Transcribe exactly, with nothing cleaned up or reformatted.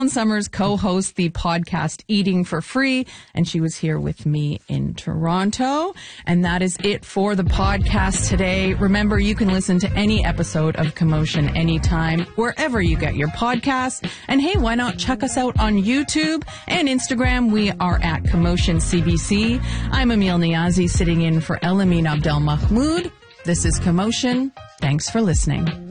Summers co-hosts the podcast Eating for Free, and she was here with me in Toronto. And that is it for the podcast today. Remember, you can listen to any episode of Commotion anytime, wherever you get your podcasts. And hey, why not check us out on YouTube and Instagram? We are at Commotion C B C. I'm Emil Niazi, sitting in for Elamin Abdel Mahmoud. This is Commotion. Thanks for listening.